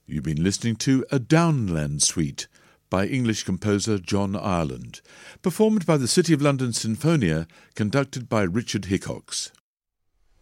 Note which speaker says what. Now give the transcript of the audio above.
Speaker 1: You've been listening to A Downland Suite by English composer John Ireland, performed by the City of London Sinfonia, conducted by Richard Hickox.